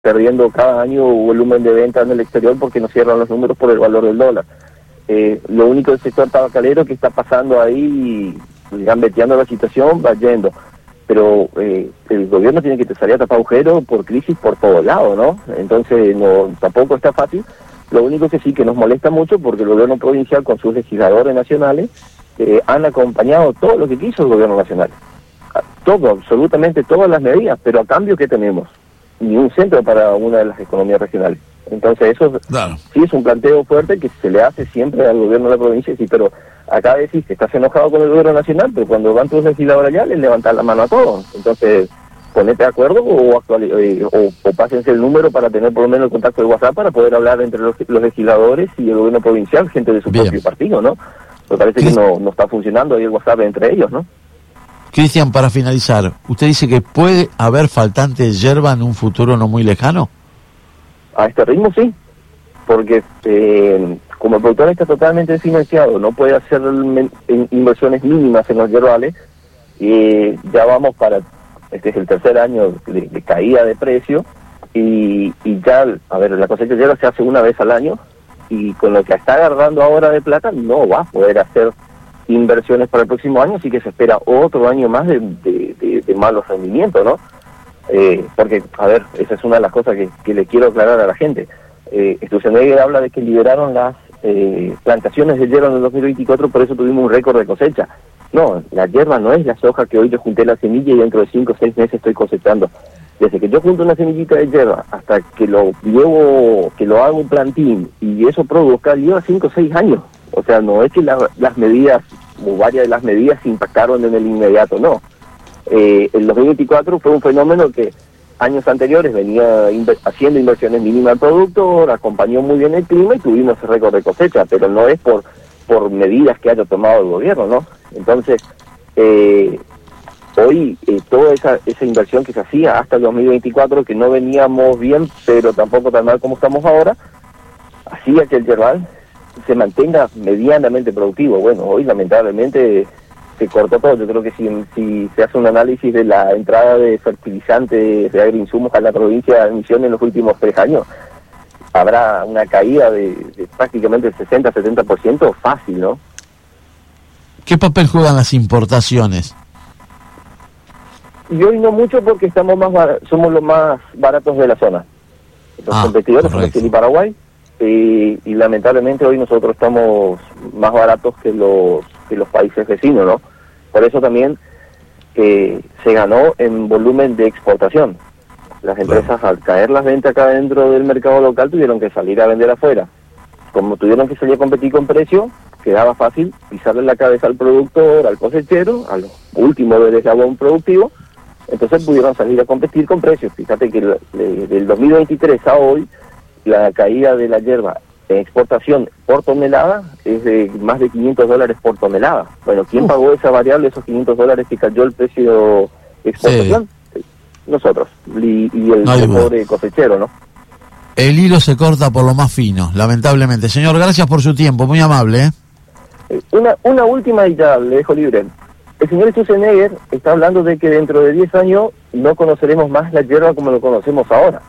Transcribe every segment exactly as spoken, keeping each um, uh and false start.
perdiendo cada año volumen de venta en el exterior porque no cierran los números por el valor del dólar. Eh, lo único del sector tabacalero que está pasando ahí, gambeteando la situación, va yendo. Pero eh, el gobierno tiene que salir a tapar agujeros por crisis por todos lados, ¿no? Entonces no tampoco está fácil. Lo único que sí que nos molesta mucho porque el gobierno provincial con sus legisladores nacionales eh, han acompañado todo lo que quiso el gobierno nacional. Todo, absolutamente todas las medidas, pero a cambio, ¿qué tenemos? Ni un centro para una de las economías regionales. Entonces eso claro. Sí es un planteo fuerte que se le hace siempre al gobierno de la provincia, sí, pero acá decís que estás enojado con el gobierno nacional, pero cuando van tus legisladores allá les levantan la mano a todos. Entonces, ponete de acuerdo o, actual, eh, o, o pásense el número para tener por lo menos el contacto de WhatsApp para poder hablar entre los, los legisladores y el gobierno provincial, gente de su Bien. propio partido, ¿no? Me parece que no, no está funcionando ahí el WhatsApp entre ellos, ¿no? Cristian, para finalizar, ¿usted dice que puede haber faltante de yerba en un futuro no muy lejano? A este ritmo sí, porque eh, como el productor está totalmente desfinanciado, no puede hacer inversiones mínimas en los yerbales, y ya vamos para, este es el tercer año de, de caída de precio, y, y ya, a ver, la cosecha de yerba se hace una vez al año, y con lo que está agarrando ahora de plata no va a poder hacer inversiones para el próximo año, así que se espera otro año más de, de, de, de malos rendimientos, ¿no? Eh, porque, a ver, esa es una de las cosas que, que le quiero aclarar a la gente. Eh, Sturzenegger habla de que liberaron las eh, plantaciones de hierba en el dos mil veinticuatro, por eso tuvimos un récord de cosecha. No, la hierba no es la soja que hoy yo junté la semilla y dentro de cinco o seis meses estoy cosechando. Desde que yo junto una semillita de hierba hasta que lo llevo, que lo hago un plantín y eso produzca, lleva cinco o seis años. O sea, no es que la, las medidas, o varias de las medidas se impactaron en el inmediato, no. Eh, el dos mil veinticuatro fue un fenómeno que años anteriores venía inver- haciendo inversiones mínimas al productor, acompañó muy bien el clima y tuvimos ese récord de cosecha, pero no es por por medidas que haya tomado el gobierno, ¿no? Entonces, eh, hoy eh, toda esa, esa inversión que se hacía hasta el dos mil veinticuatro, que no veníamos bien, pero tampoco tan mal como estamos ahora, hacía que el yerbal se mantenga medianamente productivo. Bueno, hoy lamentablemente se cortó todo. Yo creo que si, si se hace un análisis de la entrada de fertilizantes, de agroinsumos a la provincia de Misiones en los últimos tres años, habrá una caída de, de prácticamente el sesenta a setenta por ciento fácil, ¿no? ¿Qué papel juegan las importaciones? Y hoy no mucho porque estamos más bar- somos los más baratos de la zona. Los ah, competidores son Chile y Paraguay, y, y lamentablemente hoy nosotros estamos más baratos que los que los países vecinos, ¿no? Por eso también eh, se ganó en volumen de exportación. Las empresas, claro, al caer las ventas acá dentro del mercado local, tuvieron que salir a vender afuera. Como tuvieron que salir a competir con precio, quedaba fácil pisarle la cabeza al productor, al cosechero, al último del eslabón productivo. Entonces pudieron salir a competir con precios. Fíjate que del dos mil veintitrés a hoy, la caída de la yerba en exportación por tonelada es de más de quinientos dólares por tonelada. Bueno, ¿quién pagó esa variable, esos quinientos dólares que cayó el precio de exportación? Sí. Nosotros, y, y el, no el pobre cosechero, ¿no? El hilo se corta por lo más fino, lamentablemente. Señor, gracias por su tiempo, muy amable, ¿eh? Una, una última y ya le dejo libre. El señor Sturzenegger está hablando de que dentro de diez años no conoceremos más la hierba como lo conocemos ahora.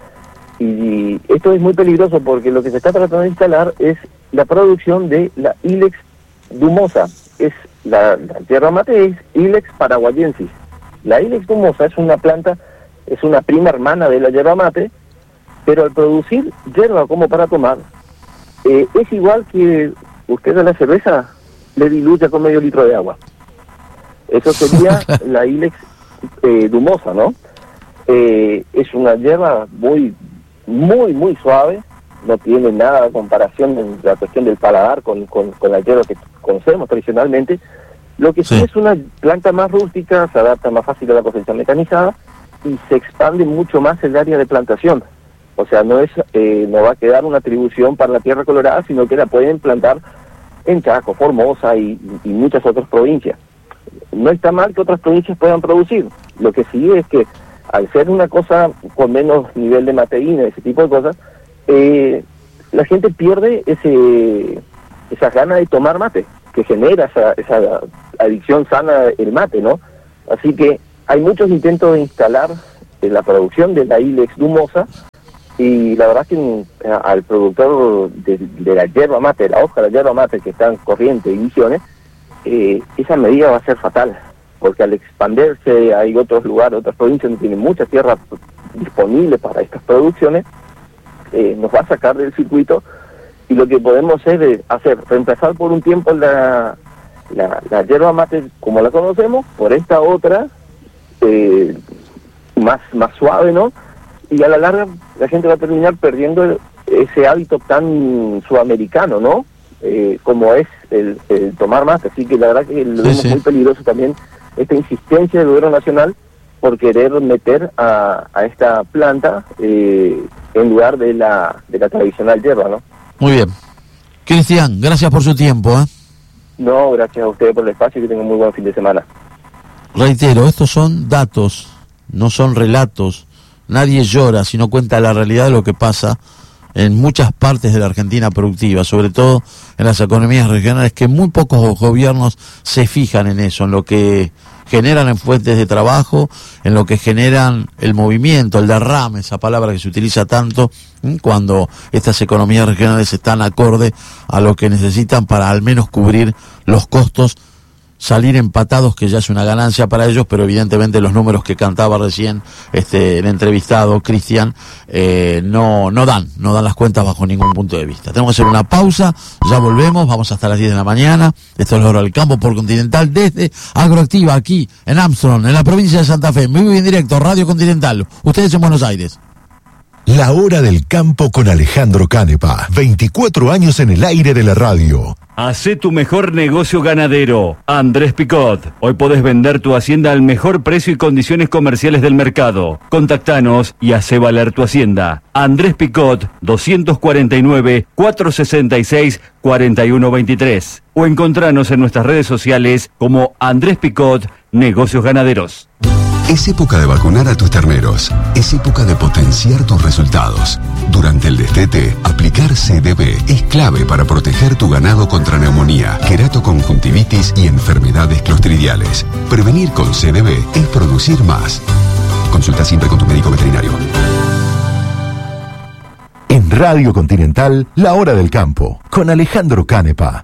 Y esto es muy peligroso porque lo que se está tratando de instalar es la producción de la Ilex dumosa. Es la, la yerba mate es Ilex paraguayensis. La Ilex dumosa es una planta, es una prima hermana de la yerba mate, pero al producir yerba como para tomar, eh, es igual que usted a la cerveza le diluya con medio litro de agua. Eso sería la Ilex eh, dumosa, ¿no? Eh, es una yerba muy, muy, muy suave, no tiene nada de comparación en la cuestión del paladar con, con, con la yerba que conocemos tradicionalmente. Lo que sí. sí es una planta más rústica, se adapta más fácil a la cosecha mecanizada y se expande mucho más el área de plantación. O sea, no es eh, no va a quedar una atribución para la tierra colorada, sino que la pueden plantar en Chaco, Formosa y, y muchas otras provincias. No está mal que otras provincias puedan producir. Lo que sí es que al ser una cosa con menos nivel de mateína, ese tipo de cosas, eh, la gente pierde ese esa gana de tomar mate, que genera esa, esa adicción sana el mate, ¿no? Así que hay muchos intentos de instalar la producción de la Ilex dumosa, y la verdad que al productor de, de la yerba mate, de la hoja de la yerba mate que está en Corrientes y Misiones, eh, esa medida va a ser fatal, porque al expandirse hay otros lugares, otras provincias donde tienen mucha tierra disponible para estas producciones, eh, nos va a sacar del circuito, y lo que podemos hacer es hacer, reemplazar por un tiempo la, la, la yerba mate como la conocemos, por esta otra, eh, más, más suave, ¿no? Y a la larga la gente va a terminar perdiendo ese hábito tan sudamericano, ¿no? Eh, como es el, el tomar mate. Así que la verdad que lo vemos sí, sí. muy peligroso también esta insistencia del gobierno nacional por querer meter a, a esta planta eh, en lugar de la de la tradicional yerba, ¿no? Muy bien. Cristian, gracias por su tiempo, ¿eh? No, gracias a ustedes por el espacio y que tengan un muy buen fin de semana. Reitero, estos son datos, no son relatos. Nadie llora si no cuenta la realidad de lo que pasa en muchas partes de la Argentina productiva, sobre todo en las economías regionales, que muy pocos gobiernos se fijan en eso, en lo que generan en fuentes de trabajo, en lo que generan el movimiento, el derrame, esa palabra que se utiliza tanto ¿eh? cuando estas economías regionales están acorde a lo que necesitan para al menos cubrir los costos, salir empatados, que ya es una ganancia para ellos, pero evidentemente los números que cantaba recién este el entrevistado Cristian eh, no no dan, no dan las cuentas bajo ningún punto de vista. Tenemos que hacer una pausa, ya volvemos, vamos hasta las diez de la mañana. Esto es La Hora del Campo por Continental desde Agroactiva, aquí en Armstrong, en la provincia de Santa Fe. Muy bien directo, Radio Continental. Ustedes en Buenos Aires. La Hora del Campo con Alejandro Canepa. veinticuatro años en el aire de la radio. Hacé tu mejor negocio ganadero. Andrés Picot. Hoy podés vender tu hacienda al mejor precio y condiciones comerciales del mercado. Contactanos y hacé valer tu hacienda. Andrés Picot, doscientos cuarenta y nueve, cuatrocientos sesenta y seis, cuarenta y uno veintitrés. O encontranos en nuestras redes sociales como Andrés Picot, Negocios Ganaderos. Es época de vacunar a tus terneros. Es época de potenciar tus resultados. Durante el destete, aplicar C D B es clave para proteger tu ganado contra neumonía, queratoconjuntivitis y enfermedades clostridiales. Prevenir con C D B es producir más. Consulta siempre con tu médico veterinario. En Radio Continental, La Hora del Campo, con Alejandro Canepa.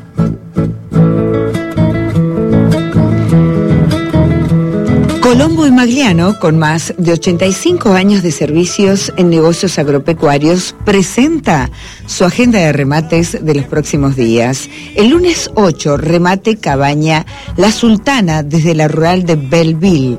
Colombo y Magliano, con más de ochenta y cinco años de servicios en negocios agropecuarios, presenta su agenda de remates de los próximos días. El lunes ocho, remate Cabaña La Sultana desde la rural de Belleville.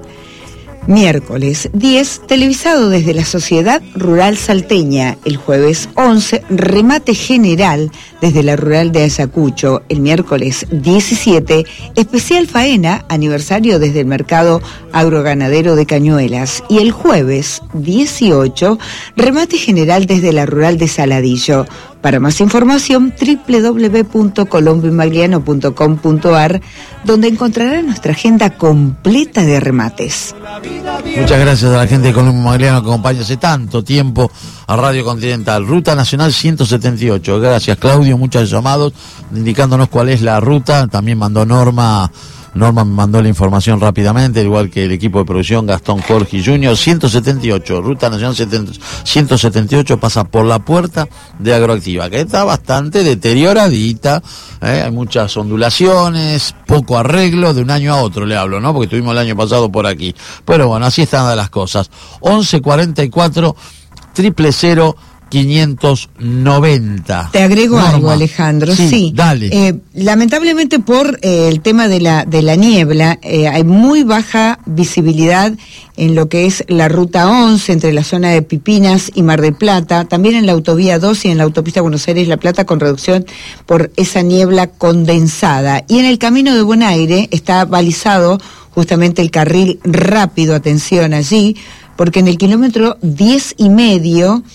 Miércoles diez, televisado desde la Sociedad Rural Salteña. El jueves once, remate general desde la rural de Ayacucho. El miércoles diecisiete, especial faena, aniversario desde el mercado agroganadero de Cañuelas. Y el jueves dieciocho, remate general desde la rural de Saladillo. Para más información, doble u doble u doble u punto colombo y magliano punto com punto a r, donde encontrará nuestra agenda completa de remates. Muchas gracias a la gente de Colombo y Magliano que acompaña hace tanto tiempo a Radio Continental. Ruta Nacional ciento setenta y ocho. Gracias, Claudio. Muchos llamados indicándonos cuál es la ruta. También mandó Norma. Norma me mandó la información rápidamente, igual que el equipo de producción, Gastón Jorge junior ciento setenta y ocho, Ruta Nacional ciento setenta y ocho, pasa por la puerta de Agroactiva, que está bastante deterioradita, ¿eh? Hay muchas ondulaciones, poco arreglo, de un año a otro le hablo, ¿no? Porque estuvimos el año pasado por aquí. Pero bueno, así están las cosas. once cuarenta y cuatro, triple cero, quinientos noventa. Te agrego Norma. algo, Alejandro. Sí, sí. dale. Eh, lamentablemente por eh, el tema de la de la niebla, eh, hay muy baja visibilidad en lo que es la ruta once entre la zona de Pipinas y Mar del Plata, también en la autovía dos y en la autopista Buenos Aires-La Plata, con reducción por esa niebla condensada. Y en el camino de Bonaire está balizado justamente el carril rápido, atención allí, porque en el kilómetro diez y medio,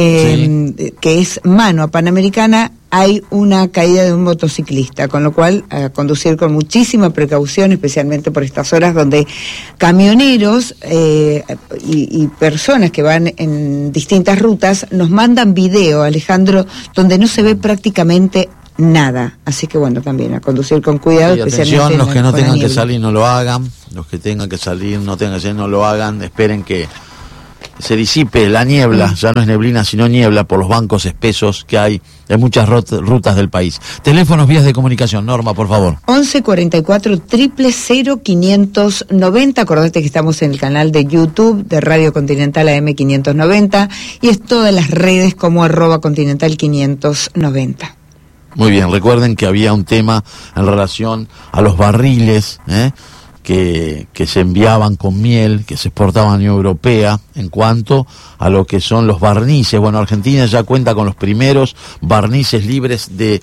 eh, sí. que es mano a Panamericana, hay una caída de un motociclista, con lo cual a conducir con muchísima precaución, especialmente por estas horas donde camioneros eh, y, y personas que van en distintas rutas nos mandan video, Alejandro, donde no se ve prácticamente nada. Así que bueno, también a conducir con cuidado. Y atención, los que no tengan que salir no lo hagan, los que tengan que salir no tengan que salir no lo hagan, esperen que se disipe la niebla, ya no es neblina sino niebla por los bancos espesos que hay en muchas rutas del país. Teléfonos, vías de comunicación, Norma, por favor. once cuarenta y cuatro, cero cero cero, quinientos noventa. Acordate que estamos en el canal de YouTube de Radio Continental A M quinientos noventa y es todas las redes como arroba Continental quinientos noventa. Muy bien, recuerden que había un tema en relación a los barriles, ¿eh? Que, que se enviaban con miel, que se exportaban a la Unión Europea, en cuanto a lo que son los barnices. Bueno, Argentina ya cuenta con los primeros barnices libres de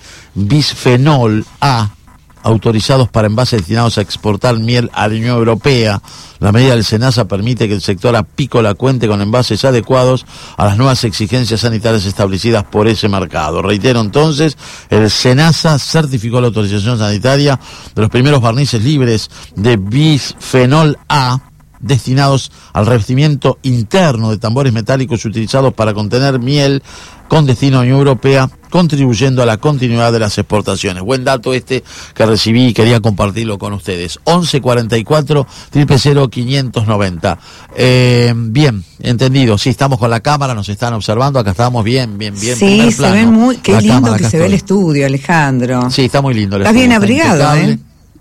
bisfenol A, autorizados para envases destinados a exportar miel a la Unión Europea. La medida del SENASA permite que el sector apícola cuente con envases adecuados a las nuevas exigencias sanitarias establecidas por ese mercado. Reitero entonces, el SENASA certificó la autorización sanitaria de los primeros barnices libres de bisfenol A, destinados al revestimiento interno de tambores metálicos utilizados para contener miel con destino a la Unión Europea, contribuyendo a la continuidad de las exportaciones. Buen dato este que recibí y quería compartirlo con ustedes. once cuarenta y cuatro, cero cero cero, quinientos noventa. Eh, bien, entendido. Sí, estamos con la cámara, nos están observando. Acá estamos bien, bien, bien. Sí, se ve muy... Qué lindo cámara, que se estoy. Ve el estudio, Alejandro. Sí, está muy lindo el Estás estudio. Bien abrigado, ¿eh?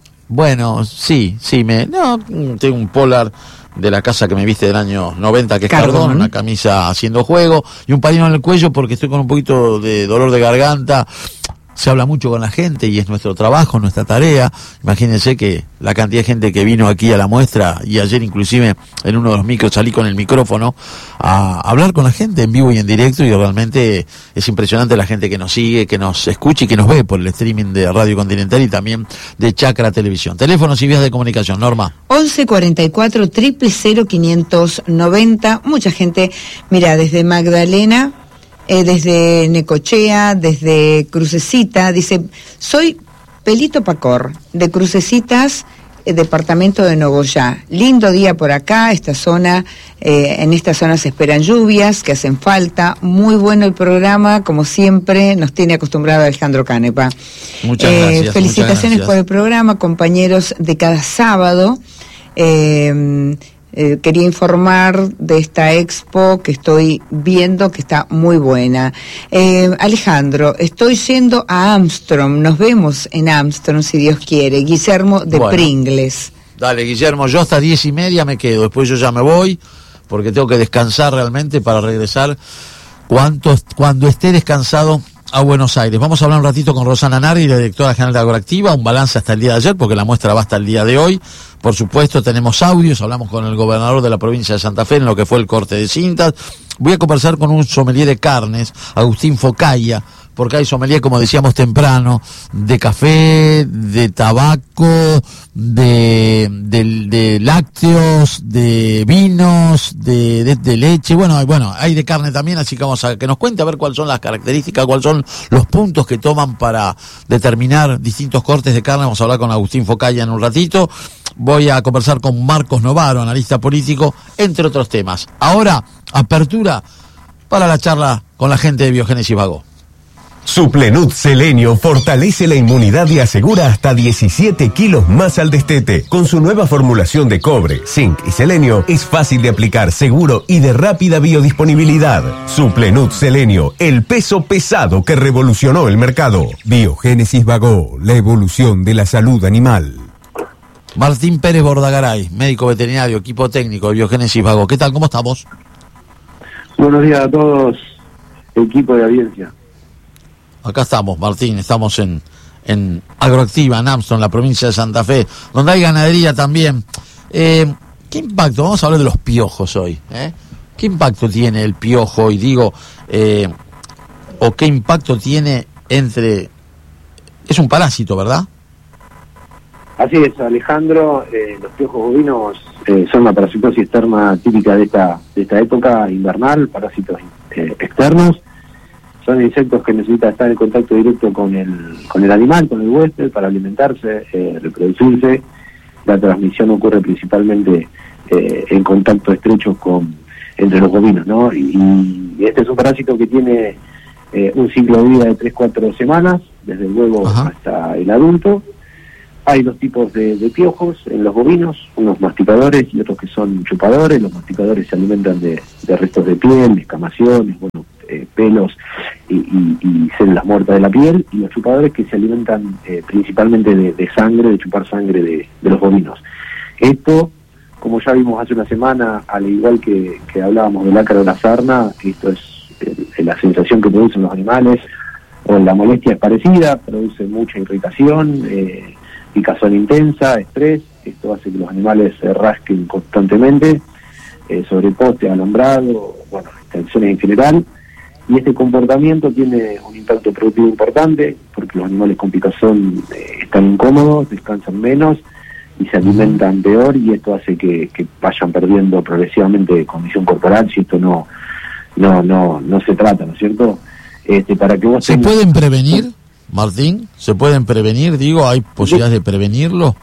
Bueno, sí, sí, me... No, tengo un polar de la casa que me viste del año noventa, que es Cardón, Cardón, una camisa haciendo juego y un pañuelo en el cuello porque estoy con un poquito de dolor de garganta. Se habla mucho con la gente y es nuestro trabajo, nuestra tarea. Imagínense que la cantidad de gente que vino aquí a la muestra, y ayer inclusive en uno de los micros salí con el micrófono a hablar con la gente en vivo y en directo, y realmente es impresionante la gente que nos sigue, que nos escucha y que nos ve por el streaming de Radio Continental y también de Chacra Televisión. Teléfonos y vías de comunicación, Norma. once cuarenta y cuatro, cero cero cero, quinientos noventa. Mucha gente, mira, desde Magdalena, Eh, desde Necochea, desde Crucecita, dice, soy Pelito Pacor, de Crucecitas, eh, departamento de Nogoyá. Lindo día por acá, esta zona, eh, en esta zona se esperan lluvias que hacen falta. Muy bueno el programa, como siempre, nos tiene acostumbrado Alejandro Canepa. Muchas eh, gracias. Felicitaciones muchas gracias. por el programa, compañeros de cada sábado. Eh, Eh, quería informar de esta expo que estoy viendo que está muy buena. Eh, Alejandro, estoy yendo a Armstrong, nos vemos en Armstrong si Dios quiere. Guillermo de bueno, Pringles. Dale, Guillermo, yo hasta diez y media me quedo, después yo ya me voy porque tengo que descansar realmente para regresar cuanto, cuando esté descansado a Buenos Aires. Vamos a hablar un ratito con Rosana Nardi, la directora general de Agroactiva, un balance hasta el día de ayer, porque la muestra va hasta el día de hoy. Por supuesto, tenemos audios, hablamos con el gobernador de la provincia de Santa Fe en lo que fue el corte de cintas. Voy a conversar con un sommelier de carnes, Agustín Focaya, porque hay sommelier, como decíamos temprano, de café, de tabaco, de, de, de lácteos, de vinos, de, de, de leche, bueno, bueno, hay de carne también, así que vamos a que nos cuente a ver cuáles son las características, cuáles son los puntos que toman para determinar distintos cortes de carne. Vamos a hablar con Agustín Focaya en un ratito. Voy a conversar con Marcos Novaro, analista político, entre otros temas. Ahora, apertura para la charla con la gente de Biogénesis Vago. Suplenut Selenio fortalece la inmunidad y asegura hasta diecisiete kilos más al destete. Con su nueva formulación de cobre, zinc y selenio, es fácil de aplicar, seguro y de rápida biodisponibilidad. Suplenut Selenio, el peso pesado que revolucionó el mercado. Biogénesis Vago, la evolución de la salud animal. Martín Pérez Bordagaray, médico veterinario, equipo técnico de Biogénesis Vago. ¿Qué tal? ¿Cómo estamos? Buenos días a todos, equipo de audiencia. Acá estamos, Martín, estamos en, en Agroactiva, en Armstrong, la provincia de Santa Fe, donde hay ganadería también. Eh, ¿Qué impacto? Vamos a hablar de los piojos hoy. ¿eh? ¿Qué impacto tiene el piojo? Y digo, eh, o qué impacto tiene entre... Es un parásito, ¿verdad? Así es, Alejandro. Eh, los piojos bovinos eh, son una parasitosis externa típica de esta, de esta época invernal, parásitos eh, externos. Son insectos que necesitan estar en contacto directo con el con el animal, con el huésped, para alimentarse, eh, reproducirse. La transmisión ocurre principalmente eh, en contacto estrecho con entre los bovinos, ¿no? Y, y este es un parásito que tiene eh, un ciclo de vida de tres a cuatro semanas, desde el huevo Ajá. hasta el adulto. hay dos tipos de, de piojos en los bovinos, unos masticadores y otros que son chupadores. Los masticadores se alimentan de, de restos de piel, escamaciones, bueno, eh, pelos y, y, y células muertas de la piel, y los chupadores que se alimentan eh, principalmente de, de sangre, de chupar sangre de, de los bovinos. Esto, como ya vimos hace una semana, al igual que, que hablábamos del ácaro o la sarna, esto es eh, la sensación que producen los animales, o la molestia es parecida, produce mucha irritación, eh, picazón intensa, estrés. Esto hace que los animales se rasquen constantemente eh, sobre poste, alambrado, bueno, tensiones en general, y este comportamiento tiene un impacto productivo importante porque los animales con picazón eh, están incómodos, descansan menos y se alimentan peor, y esto hace que, que vayan perdiendo progresivamente condición corporal si esto no no no no se trata, ¿no es cierto? Este, para que vos ¿Se tengas... pueden prevenir, Martín? ¿Se pueden prevenir? Digo, ¿hay posibilidades de prevenirlo?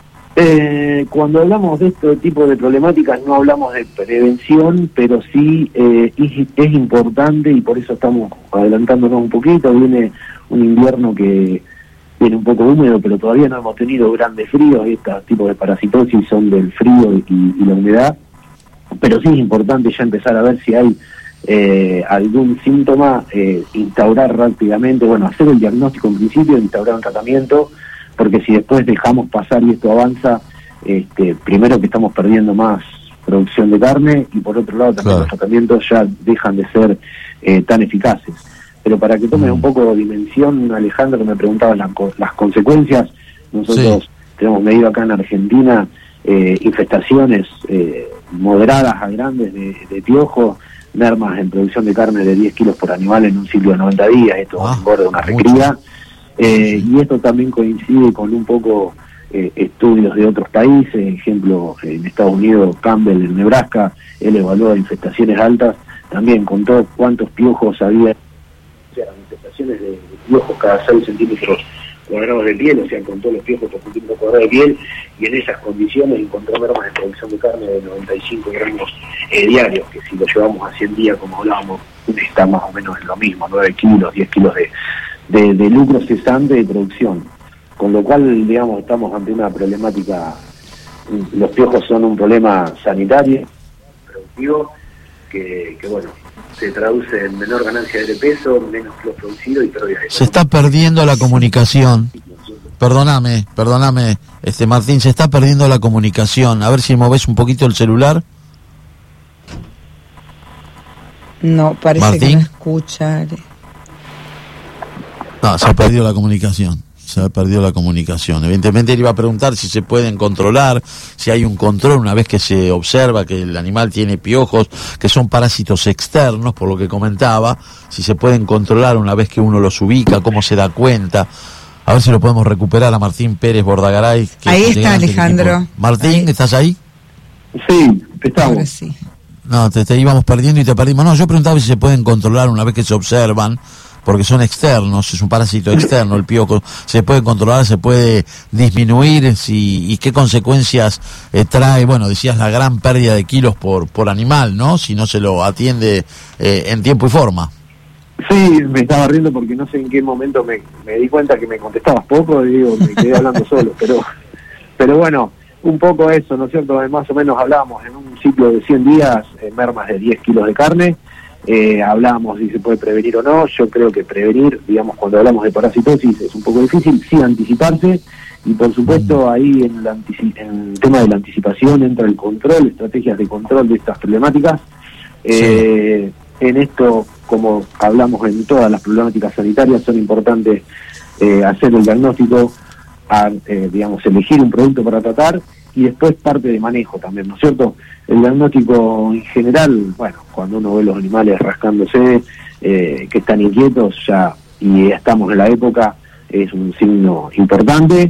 Eh, cuando hablamos de este tipo de problemáticas no hablamos de prevención, pero sí eh, es, es importante, y por eso estamos adelantándonos un poquito. Viene un invierno que viene un poco húmedo, pero todavía no hemos tenido grandes fríos. Estos tipos de parasitosis son del frío y, y la humedad, pero sí es importante ya empezar a ver si hay eh, algún síntoma, eh, instaurar rápidamente, bueno, hacer el diagnóstico en principio, instaurar un tratamiento, porque si después dejamos pasar y esto avanza, este, primero que estamos perdiendo más producción de carne, y por otro lado también claro, los tratamientos ya dejan de ser eh, tan eficaces. Pero para que tomes un poco de dimensión, Alejandro, me preguntabas la, las consecuencias. Nosotros sí. tenemos medido acá en Argentina eh, infestaciones eh, moderadas a grandes de, de piojo, mermas en producción de carne de diez kilos por animal en un ciclo de noventa días. Esto ah, engorda una recría. Eh, y esto también coincide con un poco eh, estudios de otros países. Ejemplo, en Estados Unidos, Campbell en Nebraska, él evaluó infestaciones altas, también contó cuántos piojos había, o sea, infestaciones de, de piojos cada seis centímetros cuadrados de piel, o sea, contó los piojos por centímetro cuadrado de piel, y en esas condiciones encontró mermas de producción de carne de noventa y cinco gramos eh, diarios, que si lo llevamos a cien días, como hablábamos, está más o menos en lo mismo, nueve kilos, diez kilos de De, de lucro cesante de producción, con lo cual, digamos, estamos ante una problemática. Los piojos son un problema sanitario, productivo, que, que bueno, se traduce en menor ganancia de peso, menos kilos producidos y pérdida de... Se está perdiendo la comunicación. Perdóname, perdóname, este Martín, se está perdiendo la comunicación. A ver si moves un poquito el celular. No, parece Martín. que no escucha. No, se ha perdido la comunicación, se ha perdido la comunicación. Evidentemente él iba a preguntar si se pueden controlar, si hay un control una vez que se observa que el animal tiene piojos, que son parásitos externos, por lo que comentaba, si se pueden controlar una vez que uno los ubica, cómo se da cuenta. A ver si lo podemos recuperar a Martín Pérez Bordagaray. Que ahí está, Alejandro. Martín, ahí. ¿estás ahí? Sí, estamos. Ahora sí. No, te, te íbamos perdiendo y te perdimos. No, yo preguntaba si se pueden controlar una vez que se observan, porque son externos, es un parásito externo el piojo. ¿Se puede controlar, se puede disminuir? Si, ¿Y qué consecuencias eh, trae? Bueno, decías la gran pérdida de kilos por por animal, ¿no? Si no se lo atiende eh, en tiempo y forma. Sí, me estaba riendo porque no sé en qué momento me, me di cuenta que me contestabas poco y digo, me quedé hablando solo, pero pero bueno, un poco eso, ¿no es cierto? Más o menos hablábamos en un ciclo de cien días, eh, mermas de diez kilos de carne. Eh, hablábamos si se puede prevenir o no. Yo creo que prevenir, digamos, cuando hablamos de parasitosis es un poco difícil, sí anticiparse, y por supuesto ahí en, la antici- en el tema de la anticipación entra el control, estrategias de control de estas problemáticas. Eh, sí. En esto, como hablamos en todas las problemáticas sanitarias, son importantes eh, hacer el diagnóstico, a, eh, digamos, elegir un producto para tratar, y después parte de manejo también, ¿no es cierto? El diagnóstico en general, bueno, cuando uno ve los animales rascándose, eh, que están inquietos ya, y estamos en la época, es un signo importante.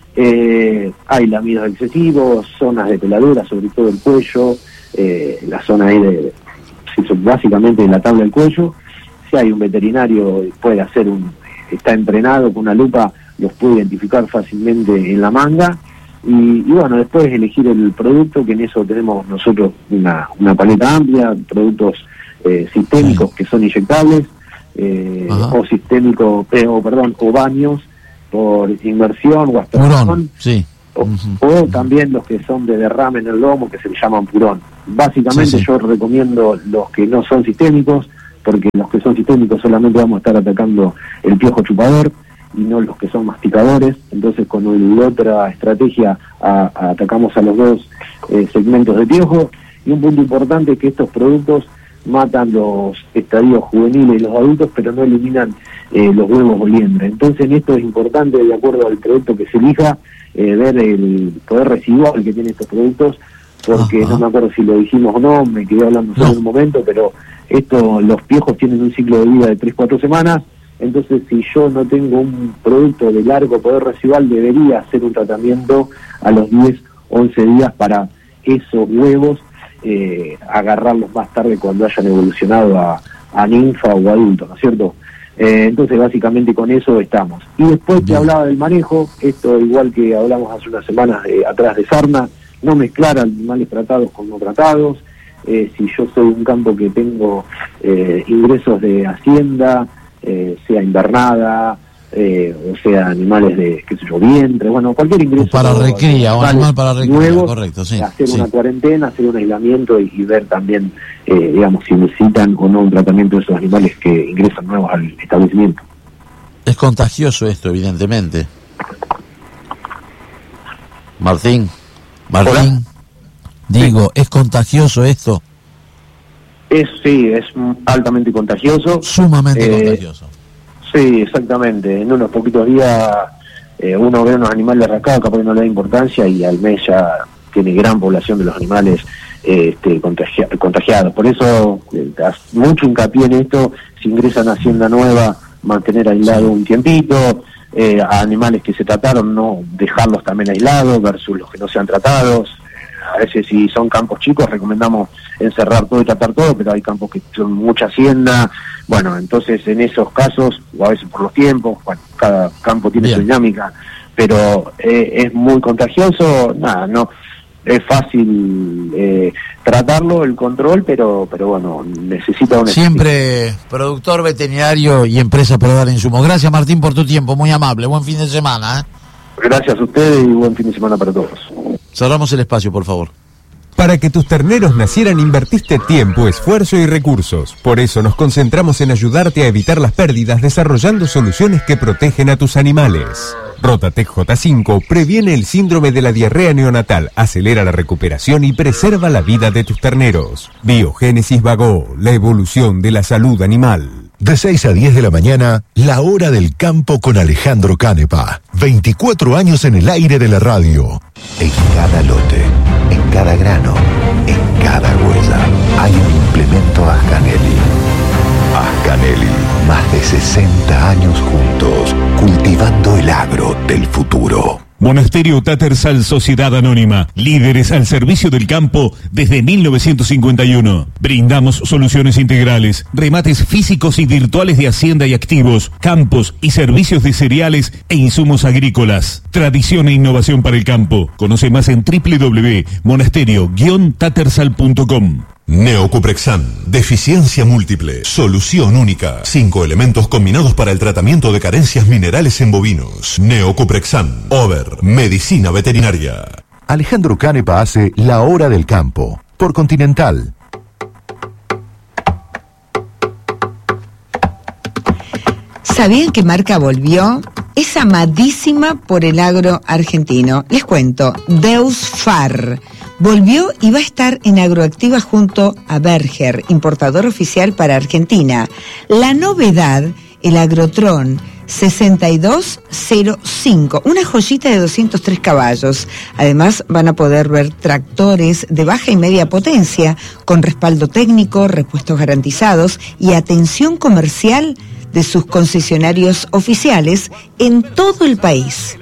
Eh, hay lamidos excesivos, zonas de peladura, sobre todo el cuello, eh, la zona ahí de, básicamente de la tabla del cuello. Si hay un veterinario, puede hacer un, está entrenado con una lupa, los puede identificar fácilmente en la manga. Y, y bueno, después elegir el producto, que en eso tenemos nosotros una, una paleta amplia, productos eh, sistémicos que son inyectables, eh, o sistémicos, eh, o perdón, o baños por inmersión o aspiración. Purón, sí. O, Uh-huh. o también los que son de derrame en el lomo, que se le llaman purón. Básicamente Sí, sí. yo recomiendo los que no son sistémicos, porque los que son sistémicos solamente vamos a estar atacando el piojo chupador y no los que son masticadores. Entonces con la otra estrategia a, a atacamos a los dos eh, segmentos de piojo. Y un punto importante es que estos productos matan los estadios juveniles y los adultos, pero no eliminan eh, los huevos o liendre. Entonces en esto es importante, de acuerdo al producto que se elija, eh, ver el poder residual que tienen estos productos, porque Ajá. no me acuerdo si lo dijimos o no, me quedé hablando solo No. en un momento, pero esto, los piojos tienen un ciclo de vida de tres cuatro semanas. Entonces si yo no tengo un producto de largo poder residual, debería hacer un tratamiento a los diez once días para esos huevos eh, agarrarlos más tarde cuando hayan evolucionado a, a ninfa o adulto, ¿no es cierto? Eh, entonces básicamente con eso estamos. Y después te Bien. hablaba del manejo, esto igual que hablamos hace unas semanas de, atrás de sarna, no mezclar animales tratados con no tratados. Eh, si yo soy un campo que tengo eh, ingresos de hacienda, eh, sea invernada, eh, o sea animales de, qué sé yo, vientre, bueno, cualquier ingreso. Para recría, o animal para recría, nuevos, correcto, sí. hacer sí. una cuarentena, hacer un aislamiento y, y ver también, eh, digamos, si necesitan o no un tratamiento de esos animales que ingresan nuevos al establecimiento. Es contagioso esto, evidentemente. Martín, Martín, Hola. digo, ¿es contagioso esto? Es, sí, es altamente contagioso. Sumamente Eh, contagioso. Sí, exactamente. En unos poquitos días eh, uno ve unos animales rascados, capaz que no le da importancia, y al mes ya tiene gran población de los animales eh, este, contagia- contagiados. Por eso, eh, haz mucho hincapié en esto. Si ingresan a Hacienda Nueva, mantener aislado Sí. un tiempito. Eh, a animales que se trataron, no dejarlos también aislados versus los que no sean tratados. A veces si son campos chicos recomendamos encerrar todo y tratar todo, pero hay campos que son mucha hacienda. Bueno, entonces en esos casos, o a veces por los tiempos, bueno, cada campo tiene Bien. su dinámica, pero eh, es muy contagioso. Nada, no es fácil eh, tratarlo, el control, pero pero bueno, necesita un Siempre productor veterinario y empresa para dar insumos. Gracias, Martín, por tu tiempo, muy amable. Buen fin de semana, ¿eh? Gracias a ustedes y buen fin de semana para todos. Cerramos el espacio, por favor. Para que tus terneros nacieran invertiste tiempo, esfuerzo y recursos. Por eso nos concentramos en ayudarte a evitar las pérdidas desarrollando soluciones que protegen a tus animales. Rotatec J cinco previene el síndrome de la diarrea neonatal, acelera la recuperación y preserva la vida de tus terneros. Biogénesis Vago, la evolución de la salud animal. De seis a diez de la mañana, La Hora del Campo con Alejandro Canepa. veinticuatro años en el aire de la radio. En cada lote, en cada grano, en cada huella, hay un implemento Ascanelli. Ascanelli, más de sesenta años juntos, cultivando el agro del futuro. Monasterio Tattersall Sociedad Anónima, líderes al servicio del campo desde mil novecientos cincuenta y uno. Brindamos soluciones integrales, remates físicos y virtuales de hacienda y activos, campos y servicios de cereales e insumos agrícolas. Tradición e innovación para el campo. Conoce más en doble u doble u doble u punto monasterio guion tattersall punto com. Neocuprexan, deficiencia múltiple, solución única. Cinco elementos combinados para el tratamiento de carencias minerales en bovinos. Neocuprexan, Over, medicina veterinaria. Alejandro Canepa hace La Hora del Campo, por Continental. ¿Sabían que Marca volvió? Es amadísima por el agro argentino. Les cuento, Deus Far volvió y va a estar en Agroactiva junto a Berger, importador oficial para Argentina. La novedad, el Agrotron sesenta y dos cero cinco, una joyita de doscientos tres caballos. Además van a poder ver tractores de baja y media potencia con respaldo técnico, repuestos garantizados y atención comercial de sus concesionarios oficiales en todo el país.